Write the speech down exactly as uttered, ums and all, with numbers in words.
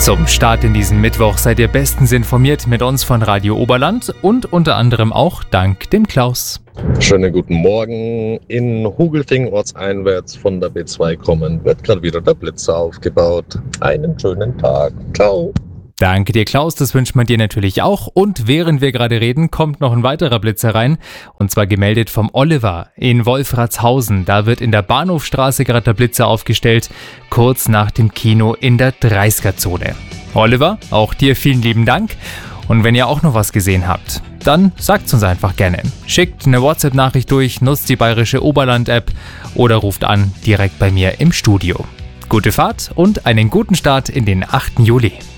Zum Start in diesen Mittwoch seid ihr bestens informiert mit uns von Radio Oberland und unter anderem auch dank dem Klaus. Schönen guten Morgen. In Hugelfing ortseinwärts von der B zwei kommen wird gerade wieder der Blitzer aufgebaut. Einen schönen Tag. Ciao. Danke dir, Klaus, das wünscht man dir natürlich auch. Und während wir gerade reden, kommt noch ein weiterer Blitzer rein. Und zwar gemeldet vom Oliver in Wolfratshausen. Da wird in der Bahnhofstraße gerade der Blitzer aufgestellt, kurz nach dem Kino in der dreißiger-Zone. Oliver, auch dir vielen lieben Dank. Und wenn ihr auch noch was gesehen habt, dann sagt's uns einfach gerne. Schickt eine WhatsApp-Nachricht durch, nutzt die Bayerische Oberland-App oder ruft an direkt bei mir im Studio. Gute Fahrt und einen guten Start in den achten Juli.